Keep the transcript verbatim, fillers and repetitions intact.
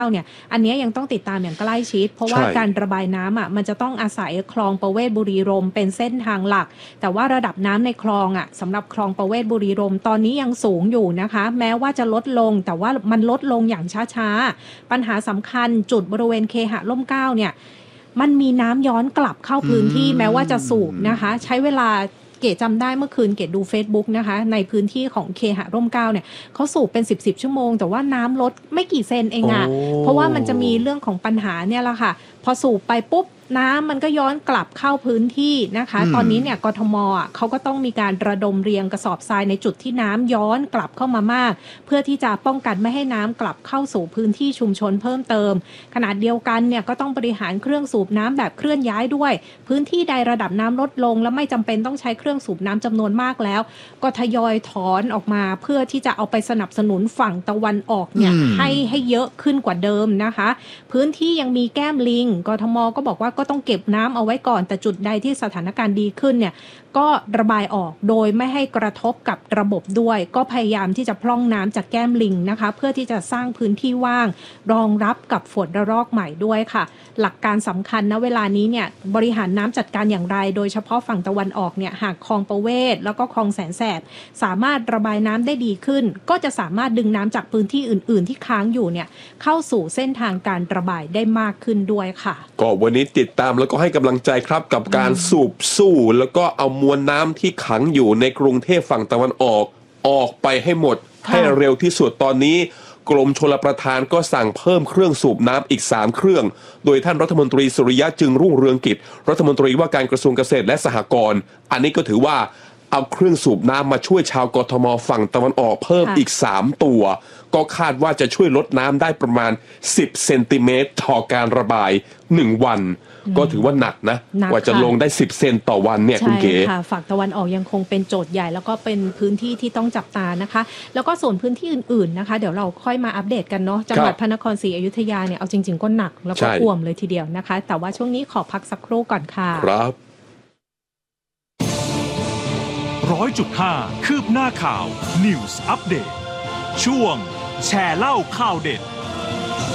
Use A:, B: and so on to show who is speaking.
A: เนี่ยอันนี้ยังต้องติดตามอย่างใกล้ชิดเพราะว่าการระบายน้ำอ่ะมันจะต้องอาศัยคลองประเวศบุรีรมย์เป็นเส้นทางหลักแต่ว่าระดับน้ำในคลองอ่ะสำหรับคลองประเวศบุรีรมย์ตอนนี้ยังสูงอยู่นะคะแม้ว่าจะลดลงแต่ว่ามันลดลงอย่างช้าๆปัญหาสำคัญจุดบริเวณเคหะร่มเกล้าเนี่ยมันมีน้ำย้อนกลับเข้าพื้นที่แม้ว่าจะสูบนะคะใช้เวลาเกดจำได้เมื่อคืนเกดดู Facebook นะคะในพื้นที่ของเคหะร่มเกล้าเนี่ยเขาสูบเป็นสิบ สิบชั่วโมงแต่ว่าน้ำลดไม่กี่เซนเองอะเพราะว่ามันจะมีเรื่องของปัญหาเนี่ยแหละค่ะพอสูบไปปุ๊บน้ำมันก็ย้อนกลับเข้าพื้นที่นะคะตอนนี้เนี่ยกทมอ่ะเขาก็ต้องมีการระดมเรียงกระสอบทรายในจุดที่น้ำย้อนกลับเข้ามามากเพื่อที่จะป้องกันไม่ให้น้ำกลับเข้าสู่พื้นที่ชุมชนเพิ่มเติมขณะเดียวกันเนี่ยก็ต้องบริหารเครื่องสูบน้ำแบบเคลื่อนย้ายด้วยพื้นที่ใดระดับน้ำลดลงและไม่จำเป็นต้องใช้เครื่องสูบน้ำจำนวนมากแล้วก็ทยอยถอนออกมาเพื่อที่จะเอาไปสนับสนุนฝั่งตะวันออกเนี่ยให้ให้เยอะขึ้นกว่าเดิมนะคะพื้นที่ยังมีแก้มลิงกทมก็บอกว่าก็ต้องเก็บน้ำเอาไว้ก่อนแต่จุดใดที่สถานการณ์ดีขึ้นเนี่ยก็ระบายออกโดยไม่ให้กระทบกับระบบด้วยก็พยายามที่จะพร่องน้ำจากแก้มลิงนะคะเพื่อที่จะสร้างพื้นที่ว่างรองรับกับฝนระลอกใหม่ด้วยค่ะหลักการสำคัญนะเวลานี้เนี่ยบริหารน้ำจัดการอย่างไรโดยเฉพาะฝั่งตะวันออกเนี่ยหากคลองประเวศแล้วก็คลองแสนแสบสามารถระบายน้ำได้ดีขึ้นก็จะสามารถดึงน้ำจากพื้นที่อื่นๆที่ค้างอยู่เนี่ยเข้าสู่เส้นทางการระบายได้มากขึ้นด้วยค่ะ
B: ก็วันนี้ติดตามแล้วก็ให้กำลังใจครับกับการสูบสู้แล้วก็เอามวลน้ำที่ขังอยู่ในกรุงเทพฝั่งตะวันออกออกไปให้หมดให้เร็วที่สุดตอนนี้กรมชลประทานก็สั่งเพิ่มเครื่องสูบน้ำอีกสามเครื่องโดยท่านรัฐมนตรีสุริยะจึงรุ่งเรืองกิจรัฐมนตรีว่าการกระทรวงเกษตรและสหกรณ์อันนี้ก็ถือว่าเอาเครื่องสูบน้ำมาช่วยชาวกทมฝั่งตะวันออกเพิ่มอีกสามตัวก็คาดว่าจะช่วยลดน้ำได้ประมาณสิบเซนติเมตรต่อการระบายหนึ่งวันก็ถือว่าหนักนะกว่าจะลงได้สิบเซนต่อวันเนี่ยคุณเก๋
A: ค่ะฝั่งตะวันออกยังคงเป็นโจทย์ใหญ่แล้วก็เป็นพื้นที่ที่ต้องจับตานะคะแล้วก็ส่วนพื้นที่อื่นๆนะคะเดี๋ยวเราค่อยมาอัปเดตกันเนาะจังหวัดพระนครศรีอยุธยาเนี่ยเอาจริงๆก็หนักแล้วก็ท่วมเลยทีเดียวนะคะแต่ว่าช่วงนี้ขอพักสักครู่ก่อนค่ะ
B: ครับ
C: ร้อยจุดห้าคืบหน้าข่าว News Update ช่วงแชร์เล่าข่าวเด็ด